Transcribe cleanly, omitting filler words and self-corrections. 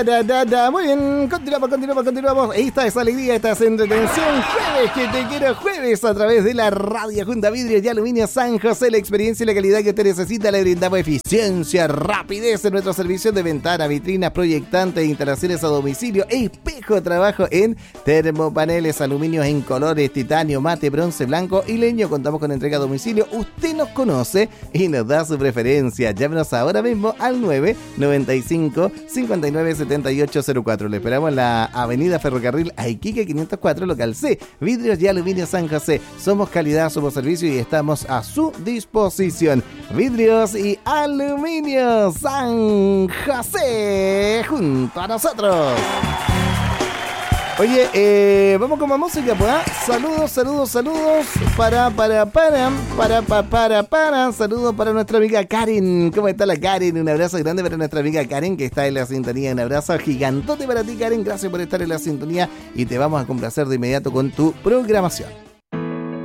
Muy bien, continuamos. Esta es alegría, esta es entretención. Jueves, que te quiero jueves a través de la radio junto a Vidrios y Aluminio San José. La experiencia y la calidad que usted necesita. Le brindamos eficiencia, rapidez en nuestro servicio de ventana, vitrinas, proyectantes, instalaciones a domicilio, espejo de trabajo en termopaneles, aluminios en colores, titanio, mate, bronce, blanco y leño. Contamos con entrega a domicilio. Usted nos conoce y nos da su preferencia. Llámenos ahora mismo al 995 59 7804. Le esperamos en la avenida Ferrocarril Aiquique 504, local C. Vidrios y Aluminio San José. Somos calidad, somos servicio y estamos a su disposición. Vidrios y Aluminio San José, junto a nosotros. Oye, vamos con más música, pues. Saludos para. Saludos para nuestra amiga Karen. ¿Cómo está la Karen? Un abrazo grande para nuestra amiga Karen que está en la sintonía. Un abrazo gigantote para ti, Karen. Gracias por estar en la sintonía y te vamos a complacer de inmediato con tu programación.